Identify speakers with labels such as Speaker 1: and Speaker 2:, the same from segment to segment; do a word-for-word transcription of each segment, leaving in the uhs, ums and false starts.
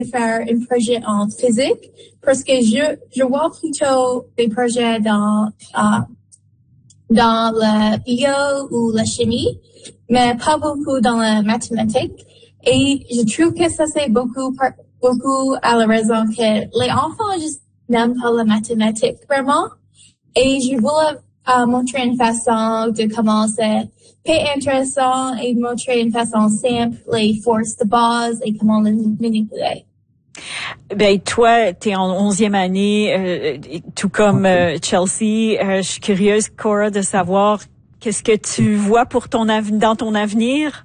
Speaker 1: faire un projet en physique parce que je, je vois plutôt des projets dans, uh, dans la bio ou la chimie, mais pas beaucoup dans la mathématique. Et je trouve que ça c'est beaucoup, beaucoup à la raison que les enfants juste n'aiment pas la mathématique vraiment. Et je voulais uh, montrer une façon de commencer très intéressant et montrer une façon simple les forces de base et comment les manipuler.
Speaker 2: Ben toi, t'es en onzième année, euh, tout comme euh, Chelsea. Euh, je suis curieuse, Cora, de savoir qu'est-ce que tu vois pour ton avenir, dans ton avenir.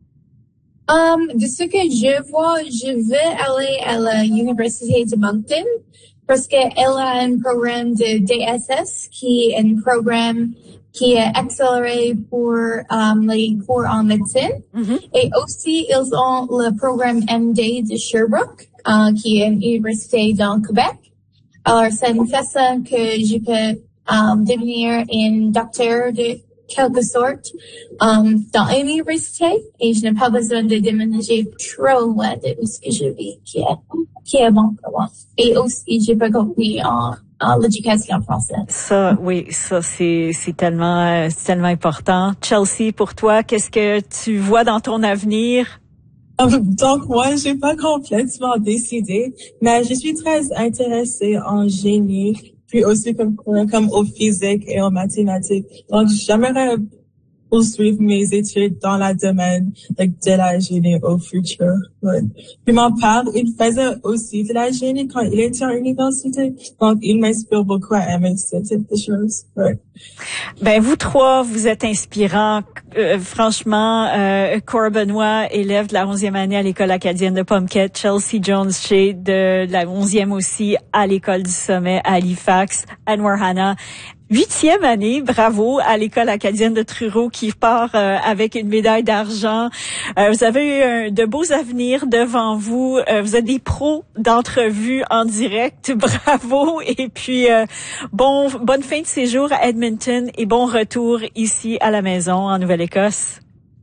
Speaker 1: Um, de ce que je vois, je vais aller à la Université de Moncton parce qu'elle a un programme de D S S qui est un programme qui est accéléré pour um, les cours en médecine. Mm-hmm. Et aussi, ils ont le programme M D de Sherbrooke, uh, qui est une université dans Québec. Alors, c'est une façon que je peux um, devenir un docteur de quelque sorte um, dans une université et je n'ai pas besoin de déménager trop loin de où ce que je vis, qui est, qui est bon pour moi. Et aussi, je peux continuer en en l'éducation française.
Speaker 2: Ça, oui, ça c'est c'est tellement c'est tellement important. Chelsea, pour toi, qu'est-ce que tu vois dans ton avenir?
Speaker 3: Donc moi, j'ai pas complètement décidé, mais je suis très intéressée en génie, puis aussi comme comme au physique et en mathématiques. Donc j'aimerais poursuivre mes études dans le domaine like, de la génie au futur. Ouais. Puis mon père, il faisait aussi de la génie quand il était à l'université. Donc, il m'inspire beaucoup à aimer ce type de choses. Ouais.
Speaker 2: Ben, vous trois, vous êtes inspirants. Euh, franchement, euh, Cora Benoit, élève de la onzième année à l'École acadienne de Pomquet, Chelsea Jones-Shea de la onzième aussi à l'École du Sommet à Halifax, Anwar Hanna, huitième année, bravo à l'École acadienne de Truro qui part euh, avec une médaille d'argent. Euh, vous avez eu un, de beaux avenirs devant vous. Euh, vous êtes des pros d'entrevues en direct. Bravo. Et puis, euh, bon, bonne fin de séjour à Edmonton et bon retour ici à la maison en Nouvelle-Écosse.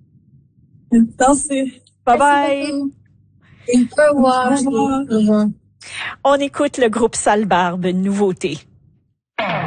Speaker 3: Merci.
Speaker 2: Bye bye.
Speaker 1: Au revoir.
Speaker 2: On écoute le groupe Sale Barbe, nouveauté.